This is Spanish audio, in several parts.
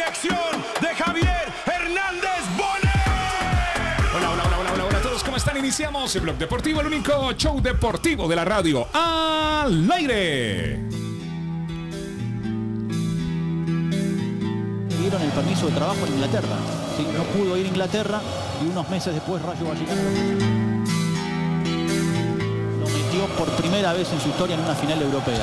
dirección de Javier Hernández Bonet. Hola a todos, ¿cómo están? Iniciamos el Blog Deportivo, el único show deportivo de la radio al aire. Dieron el permiso de trabajo en Inglaterra. Sí, no pudo ir a Inglaterra y unos meses después Rayo Vallecano lo metió por primera vez en su historia en una final europea.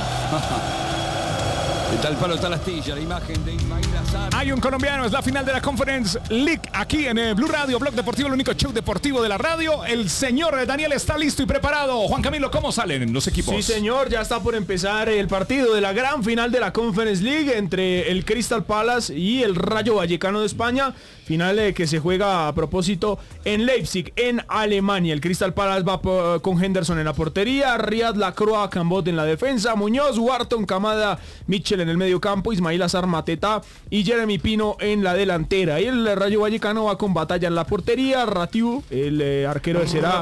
Está el palo, está la astilla, la imagen de Ismail Azar. Hay un colombiano, es la final de la Conference League aquí en Blue Radio, Blog Deportivo, el único show deportivo de la radio. El señor Daniel está listo y preparado. Juan Camilo, ¿cómo salen los equipos? Sí, señor, ya está por empezar el partido de la gran final de la Conference League entre el Crystal Palace y el Rayo Vallecano de España. Final que se juega a propósito en Leipzig, en Alemania. El Crystal Palace va con Henderson en la portería, Riyad Lacroix, Cambot en la defensa, Muñoz, Wharton, Kamada, Mitchell en el medio campo, Ismail Azar, Mateta y Jeremy Pino en la delantera. Y el Rayo Vallecano va con Batalla en la portería, Ratiu, el arquero será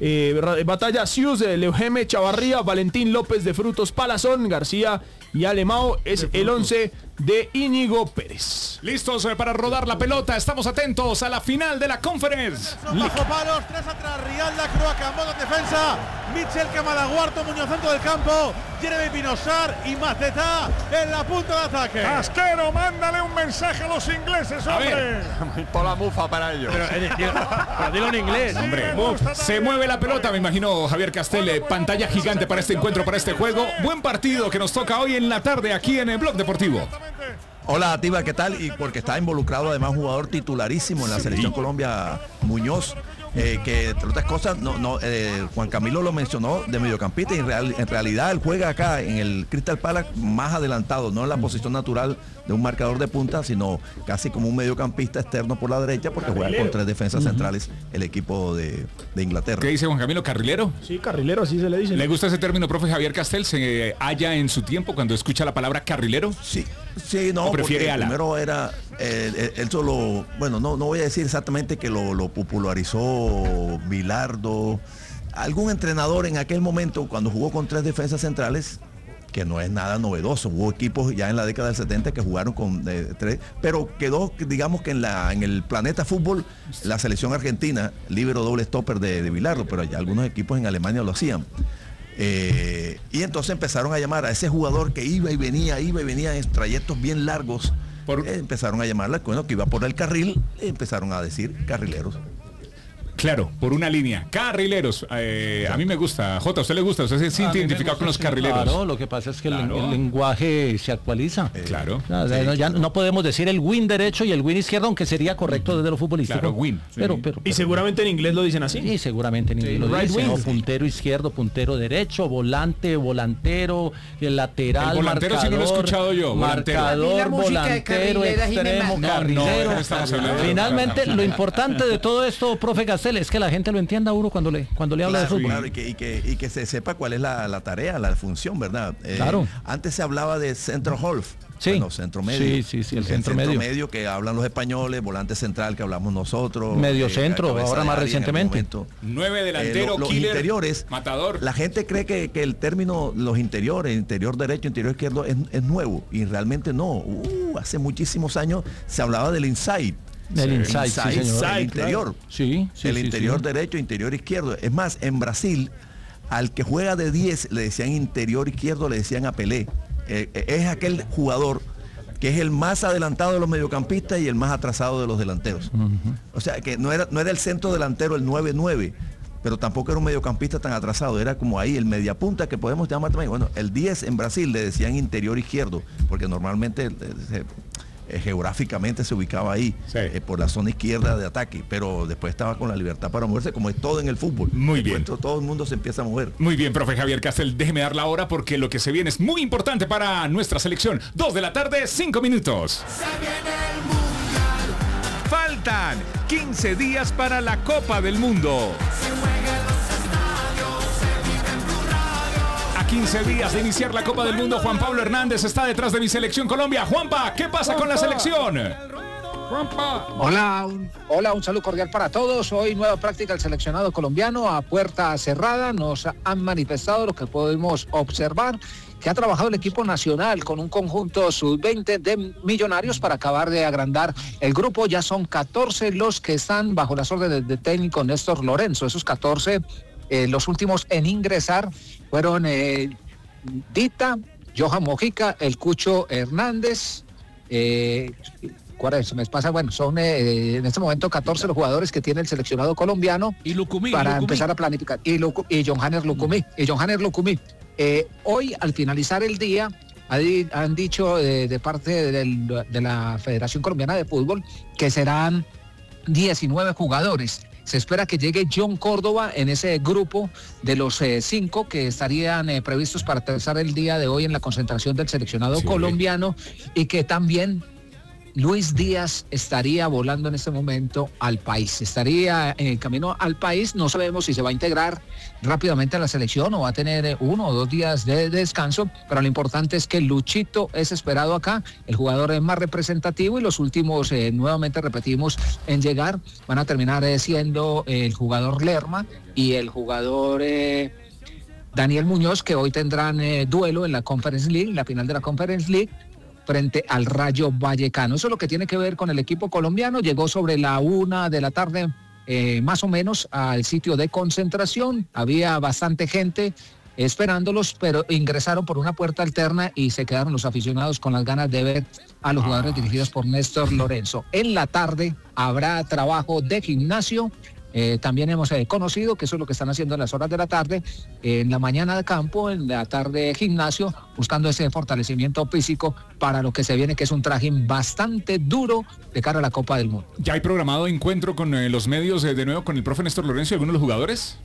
Batalla, Sius, Leugeme, Chavarría, Valentín López de Frutos, Palazón, García y Alemao es el 11 de Íñigo Pérez. Listos para rodar la pelota, estamos atentos a la final de la Conference. Bajo palos, 3 atrás, Riyad Lacroix, Cambot en defensa, Mitchell, Kamada, Wharton, Muñoz centro del campo, Jeremy Pinosar y Mateta en la punta de ataque. Casquero, mándale un mensaje a los ingleses, hombre. Por la mufa para ellos. Pero dilo en inglés. Hombre, se mueve la pelota, me imagino Javier Castel, pantalla gigante para este encuentro, para este juego. Buen partido que nos toca hoy en la tarde aquí en el Blog Deportivo. Hola, Tiba, ¿qué tal? Y porque está involucrado además un jugador titularísimo en la selección Colombia, Muñoz, que entre otras cosas, Juan Camilo lo mencionó de mediocampista y en realidad él juega acá en el Crystal Palace más adelantado, no en la posición natural de un marcador de punta, sino casi como un mediocampista externo por la derecha, porque juega con 3 defensas centrales el equipo de Inglaterra. ¿Qué dice Juan Camilo? ¿Carrilero? Sí, carrilero, así se le dice. ¿Le gusta ese término, profe Javier Castel? ¿Se halla en su tiempo cuando escucha la palabra carrilero? Sí, no, prefiere ala. Primero era, él solo, bueno, no voy a decir exactamente que lo popularizó Bilardo, algún entrenador en aquel momento cuando jugó con 3 defensas centrales, que no es nada novedoso. Hubo equipos ya en la década del 70 que jugaron con 3, pero quedó, digamos que en el planeta fútbol, la selección argentina, líbero doble stopper de Bilardo, pero ya algunos equipos en Alemania lo hacían. Y entonces empezaron a llamar a ese jugador que iba y venía en trayectos bien largos. Empezaron a llamarla, bueno, que iba por el carril, empezaron a decir carrileros. Claro, por una línea. Carrileros. A mí me gusta. Jota, ¿a usted le gusta? ¿Usted se siente identificado con los carrileros? Claro, lo que pasa es que el lenguaje se actualiza. Claro. Ya no podemos decir el win derecho y el win izquierdo, aunque sería correcto desde lo futbolístico. Claro, win. Pero, y seguramente en inglés lo dicen así. Sí, seguramente en inglés lo dicen. Puntero izquierdo, puntero derecho, volante, volantero, el lateral, el volantero marcador, sí no lo he escuchado yo. Marcador, volantero, extremo, carrilero. Finalmente, lo importante de todo esto, profe Castel, es que la gente lo entienda a uno cuando le habla de fútbol. Claro, y que se sepa cuál es la tarea, la función, ¿verdad? Claro. Antes se hablaba de centro half. Sí. Bueno, centro medio. Sí, el centro medio que hablan los españoles, volante central que hablamos nosotros. Medio centro, ahora más recientemente. 9 delantero, los killer, interiores, matador. La gente cree que el término, los interiores, interior derecho, interior izquierdo, es nuevo. Y realmente no. Hace muchísimos años se hablaba del inside. El inside, sí, señor. El interior. Sí, el interior derecho, interior izquierdo. Es más, en Brasil, al que juega de 10 le decían interior izquierdo, le decían a Pelé. Es aquel jugador que es el más adelantado de los mediocampistas y el más atrasado de los delanteros. O sea, que no era el centro delantero el 9-9, pero tampoco era un mediocampista tan atrasado, era como ahí el mediapunta que podemos llamar también. Bueno, el 10 en Brasil le decían interior izquierdo, porque normalmente geográficamente se ubicaba ahí, por la zona izquierda de ataque, pero después estaba con la libertad para moverse, como es todo en el fútbol. Muy bien. Todo el mundo se empieza a mover. Muy bien, profe Javier Castel, déjeme dar la hora porque lo que se viene es muy importante para nuestra selección. 2 de la tarde, 5 minutos. Se viene el mundial. Faltan 15 días para la Copa del Mundo. Se juega en los estadios, se vive en Blue Radio. A 15 días de iniciar la Copa del Mundo, Juan Pablo Hernández está detrás de mi selección Colombia. Juanpa, ¿qué pasa con la selección? Hola, un saludo cordial para todos. Hoy nueva práctica del seleccionado colombiano a puerta cerrada. Nos han manifestado lo que podemos observar, que ha trabajado el equipo nacional con un conjunto sub-20 de Millonarios para acabar de agrandar el grupo. Ya son 14 los que están bajo las órdenes de técnico Néstor Lorenzo. Esos 14, los últimos en ingresar fueron Dita, Johan Mojica, el Cucho Hernández, ¿cuál es? Me pasa, bueno, son en este momento 14 los jugadores que tiene el seleccionado colombiano y Lucumí, para empezar a planificar. Y John Hanner Lucumí. Hoy, al finalizar el día, han dicho de parte de la Federación Colombiana de Fútbol que serán 19 jugadores. Se espera que llegue John Córdoba en ese grupo de los 5 que estarían previstos para aterrizar el día de hoy en la concentración del seleccionado colombiano, y que también Luis Díaz estaría volando en este momento al país. Estaría en el camino al país. No sabemos si se va a integrar rápidamente a la selección o va a tener 1 o 2 días de descanso, pero lo importante es que Luchito es esperado acá, el jugador más representativo, y los últimos, nuevamente repetimos, en llegar van a terminar siendo el jugador Lerma y el jugador Daniel Muñoz, que hoy tendrán duelo en la Conference League, la final de la Conference League, frente al Rayo Vallecano. Eso es lo que tiene que ver con el equipo colombiano. Llegó sobre la 1 de la tarde, más o menos, al sitio de concentración. Había bastante gente esperándolos, pero ingresaron por una puerta alterna y se quedaron los aficionados con las ganas de ver a los jugadores dirigidos por Néstor Lorenzo. En la tarde habrá trabajo de gimnasio. También hemos conocido que eso es lo que están haciendo en las horas de la tarde, en la mañana de campo, en la tarde gimnasio, buscando ese fortalecimiento físico para lo que se viene, que es un trajín bastante duro de cara a la Copa del Mundo. ¿Ya hay programado encuentro con los medios de nuevo con el profe Néstor Lorenzo y algunos de los jugadores?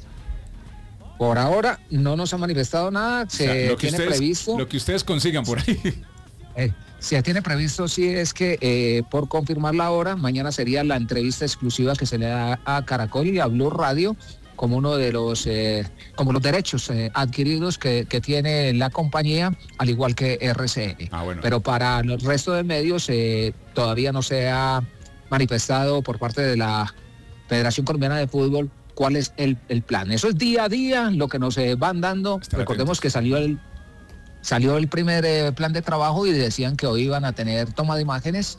Por ahora no nos ha manifestado nada, previsto. Lo que ustedes consigan por ahí. Se tiene previsto, sí, es que por confirmar la hora, mañana sería la entrevista exclusiva que se le da a Caracol y a Blue Radio como uno de los como los derechos adquiridos que tiene la compañía, al igual que RCN. Bueno. Pero para el resto de medios todavía no se ha manifestado por parte de la Federación Colombiana de Fútbol cuál es el plan. Eso es día a día lo que nos van dando. Recordemos que salió el primer plan de trabajo y decían que hoy iban a tener toma de imágenes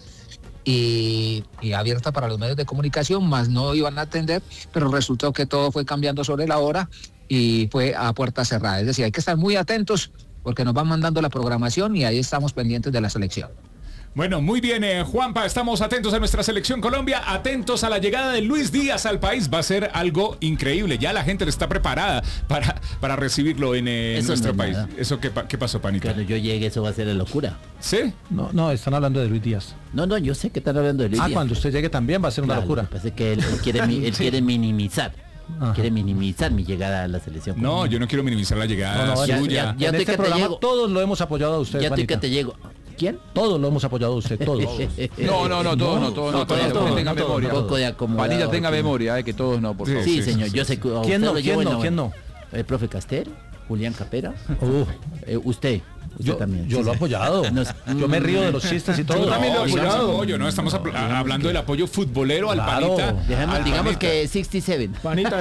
y abierta para los medios de comunicación, más no iban a atender, pero resultó que todo fue cambiando sobre la hora y fue a puerta cerrada. Es decir, hay que estar muy atentos porque nos van mandando la programación y ahí estamos pendientes de la selección. Bueno, muy bien, Juanpa, estamos atentos a nuestra selección Colombia, atentos a la llegada de Luis Díaz al país. Va a ser algo increíble, ya la gente está preparada para recibirlo en nuestro país. ¿Eso qué pasó, Panita? Cuando yo llegue eso va a ser la locura. ¿Sí? No, están hablando de Luis Díaz. No, yo sé que están hablando de Luis Díaz. Cuando usted llegue también va a ser una locura. Parece que él quiere minimizar. Quiere minimizar mi llegada a la selección. No, yo no quiero minimizar la llegada suya. Ya en este programa todos lo hemos apoyado a usted, ya estoy que te llego. ¿Quién? Todos lo hemos apoyado a usted, todos. Todos. Tenga memoria. Panita, tenga memoria, que todos no, por favor. Sí, señor, yo sé que... ¿Quién no? El profe Castel, Julián Capera, usted también. Yo lo he apoyado. Yo me río de los chistes y todo. Yo también lo he apoyado. ¿No? Estamos hablando del apoyo futbolero al Panita. Digamos que 67. Panita.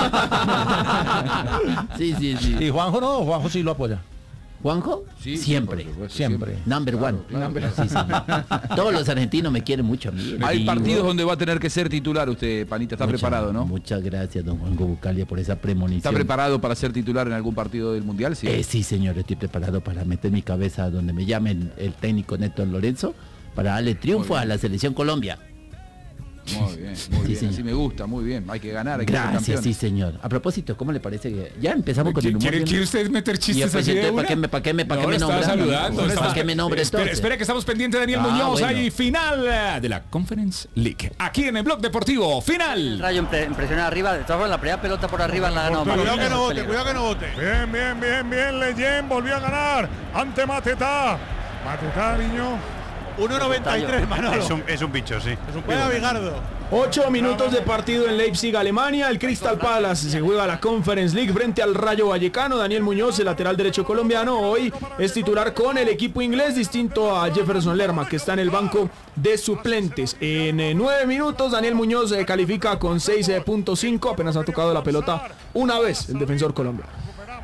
Sí. ¿Y Juanjo no? Juanjo sí lo apoya. ¿Juanjo? Sí, siempre. Number one. Sí. Todos los argentinos me quieren mucho a mí. Hay partidos donde va a tener que ser titular usted, Panita. Está preparado, ¿no? Muchas gracias, don Juanjo Bucalia, por esa premonición. ¿Está preparado para ser titular en algún partido del Mundial? Sí, sí, señor. Estoy preparado para meter mi cabeza donde me llamen el técnico Néstor Lorenzo para darle triunfo a la selección Colombia. Muy bien. Así me gusta, muy bien. Hay que ganar, hay que ser campeones. Gracias, sí, señor. A propósito, ¿cómo le parece que ya empezamos con el humor? ¿Quiere usted meter chistes así de una? ¿Para qué me nombra? Saludando. ¿Para qué me nombra entonces? Espera que estamos pendientes de Daniel Muñoz. Hay final de la Conference League. Aquí en el Blog Deportivo, final. El Rayo impresionado arriba, de todas formas la primera pelota por arriba en la norma. Cuidado que no vote. Bien. Leyen volvió a ganar ante Matetá, niño. 1.93, Manolo. Es un bicho, sí. Buena, Vigardo. 8 minutos de partido en Leipzig, Alemania. El Crystal Palace se juega la Conference League frente al Rayo Vallecano. Daniel Muñoz, el lateral derecho colombiano, hoy es titular con el equipo inglés, distinto a Jefferson Lerma, que está en el banco de suplentes. En 9 minutos, Daniel Muñoz califica con 6.5. Apenas ha tocado la pelota una vez el defensor colombiano.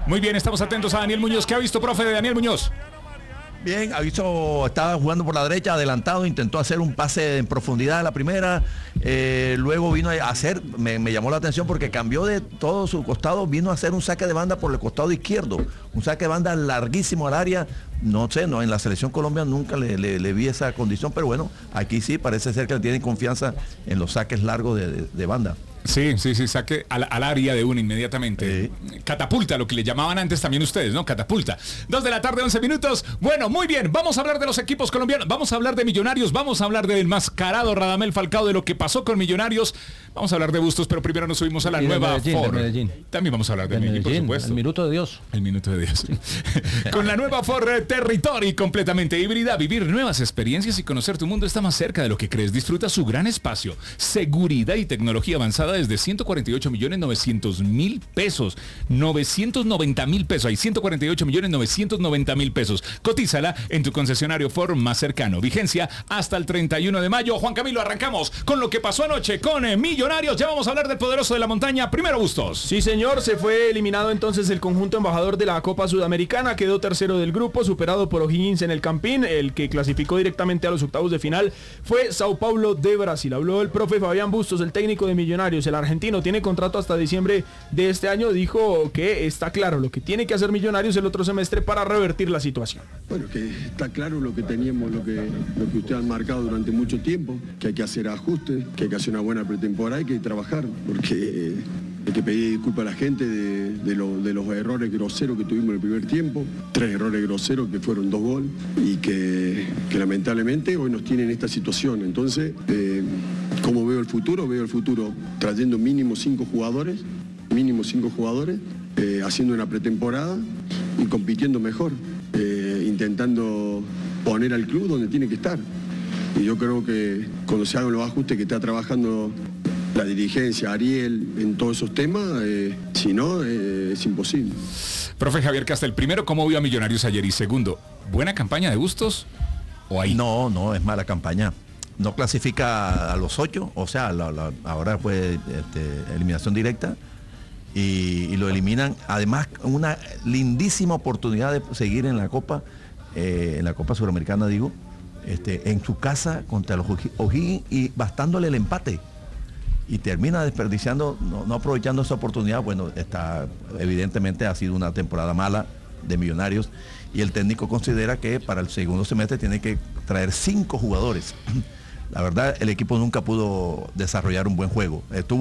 Muy bien, estamos atentos a Daniel Muñoz. ¿Qué ha visto, profe, de Daniel Muñoz? Bien, estaba jugando por la derecha, adelantado, intentó hacer un pase en profundidad a la primera, luego vino a hacer, me llamó la atención porque cambió de todo su costado, vino a hacer un saque de banda por el costado izquierdo, un saque de banda larguísimo al área. No sé, en la selección Colombia nunca le vi esa condición, pero bueno, aquí sí parece ser que le tienen confianza en los saques largos de banda. Sí, saque al área de una inmediatamente. Catapulta, lo que le llamaban antes también ustedes, ¿no? Catapulta. 2 de la tarde, 11 minutos. Bueno, muy bien, vamos a hablar de los equipos colombianos, vamos a hablar de Millonarios, vamos a hablar del enmascarado Radamel Falcao, de lo que pasó con Millonarios, vamos a hablar de Bustos, pero primero nos subimos a la nueva Ford. También vamos a hablar de Medellín, por supuesto. El minuto de Dios. El minuto de Dios. Con la nueva Ford Territory completamente híbrida, vivir nuevas experiencias y conocer tu mundo está más cerca de lo que crees. Disfruta su gran espacio, seguridad y tecnología avanzada desde 148.900.000 pesos. 990.000 pesos. Hay 148.990.000 pesos. Cotízala en tu concesionario Ford más cercano. Vigencia hasta el 31 de mayo. Juan Camilo, arrancamos con lo que pasó anoche con Millonarios. Ya vamos a hablar del poderoso de la montaña. Primero, Bustos. Sí, señor. Se fue eliminado entonces el conjunto embajador de la Copa Sudamericana. Quedó tercero del grupo, superado por O'Higgins en el Campín. El que clasificó directamente a los octavos de final fue Sao Paulo de Brasil. Habló el profe Fabián Bustos, el técnico de Millonarios. El argentino tiene contrato hasta diciembre de este año. Dijo que está claro lo que tiene que hacer Millonarios el otro semestre para revertir la situación. Bueno, que está claro lo que teníamos, lo que ustedes han marcado durante mucho tiempo, que hay que hacer ajustes, que hay que hacer una buena pretemporada y que hay que trabajar, porque hay que pedir disculpas a la gente de los errores groseros que tuvimos en el primer tiempo, 3 errores groseros que fueron 2 goles y que lamentablemente hoy nos tienen en esta situación. Entonces, ¿cómo veo el futuro? Veo el futuro trayendo mínimo 5 jugadores, haciendo una pretemporada y compitiendo mejor, intentando poner al club donde tiene que estar. Y yo creo que cuando se hagan los ajustes que está trabajando la dirigencia, Ariel, en todos esos temas, si no, es imposible. Profe Javier Castel, primero, ¿cómo vio a Millonarios ayer? Y segundo, ¿buena campaña de Bustos o ahí? No, es mala campaña. No clasifica a los 8, o sea, ahora fue eliminación directa y lo eliminan. Además, una lindísima oportunidad de seguir en la Copa Suramericana, digo, en su casa contra los O'Higgins y bastándole el empate. Y termina desperdiciando, no aprovechando esa oportunidad. Bueno, evidentemente ha sido una temporada mala de Millonarios y el técnico considera que para el segundo semestre tiene que traer 5 jugadores. La verdad, el equipo nunca pudo desarrollar un buen juego.